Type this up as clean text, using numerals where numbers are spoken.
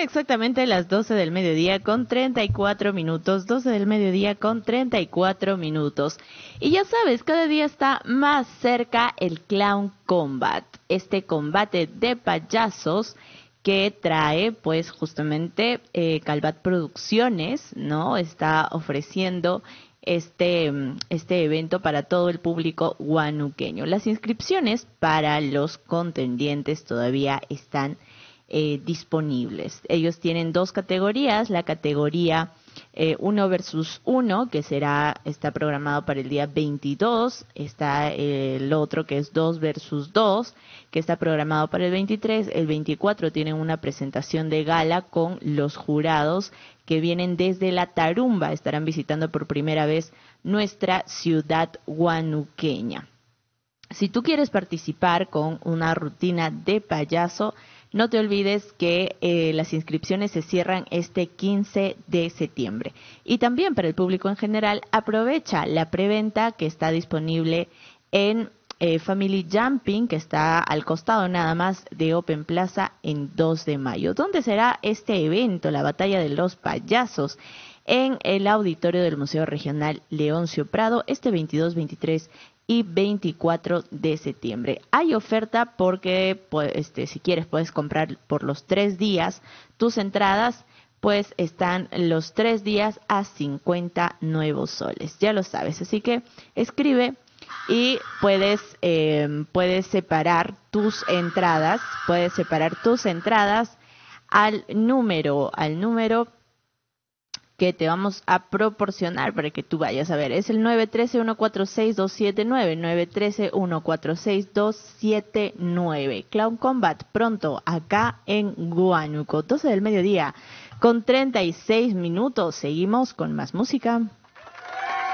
exactamente las 12 del mediodía con 34 minutos, 12 del mediodía con 34 minutos. Y ya sabes, cada día está más cerca el Clown Combat, este combate de payasos que trae pues justamente Calvat Producciones, ¿no? Está ofreciendo este evento para todo el público huanuqueño. Las inscripciones para los contendientes todavía están disponibles. Ellos tienen dos categorías, la categoría 1 versus 1, que está programado para el día 22, está el otro que es 2 versus 2, que está programado para el 23, el 24 tienen una presentación de gala con los jurados que vienen desde La Tarumba, estarán visitando por primera vez nuestra ciudad huanuqueña. Si tú quieres participar con una rutina de payaso, no te olvides que las inscripciones se cierran este 15 de septiembre. Y también para el público en general, aprovecha la preventa que está disponible en Family Jumping, que está al costado nada más de Open Plaza en 2 de mayo. ¿Dónde será este evento, la batalla de los payasos? En el auditorio del Museo Regional Leoncio Prado, este 22, 23 y 24 de septiembre. Hay oferta porque pues, si quieres puedes comprar por los 3 días tus entradas, pues están los 3 días a 50 nuevos soles. Ya lo sabes, así que escribe y puedes separar tus entradas, al número que te vamos a proporcionar para que tú vayas a ver. Es el 913-146-279, 913-146-279. Clown Combat, pronto, acá en Huánuco, 12 del mediodía, con 36 minutos. Seguimos con más música.